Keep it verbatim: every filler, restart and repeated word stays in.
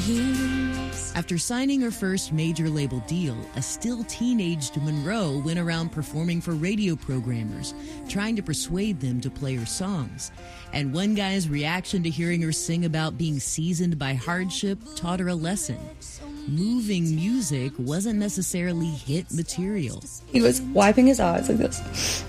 years. After signing her first major label deal, a still teenaged Monroe went around performing for radio programmers, trying to persuade them to play her songs. And one guy's reaction to hearing her sing about being seasoned by hardship taught her a lesson. Moving music wasn't necessarily hit material. He was wiping his eyes like this.